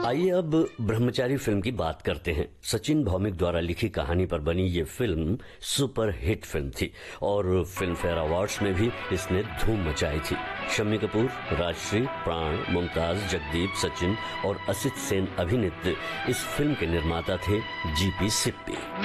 आइए अब ब्रह्मचारी फिल्म की बात करते हैं। सचिन भौमिक द्वारा लिखी कहानी पर बनी ये फिल्म सुपर हिट फिल्म थी और फिल्म फेयर अवार्ड्स में भी इसने धूम मचाई थी। शम्मी कपूर, राजश्री, प्राण, मुमताज, जगदीप, सचिन और असित सेन अभिनीत इस फिल्म के निर्माता थे जीपी सिप्पी।